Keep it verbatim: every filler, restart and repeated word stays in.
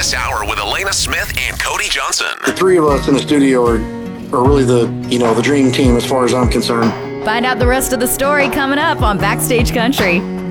this hour with Elena Smith and Cody Johnson. The three of us in the studio are, are really the, you know, the dream team as far as I'm concerned. Find out the rest of the story coming up on Backstage Country.